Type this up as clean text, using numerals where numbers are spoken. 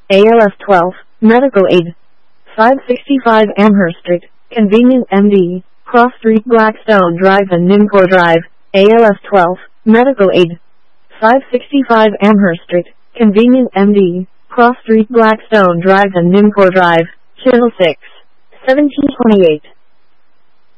ALF 12, Medical Aid. 565 Amherst Street, Convenient MD, Cross Street, Blackstone Drive and Nimcor Drive, ALF 12, Medical Aid. 565 Amherst Street, Convenient MD, Cross Street, Blackstone Drive and Nimcor Drive, Channel 6, 1728.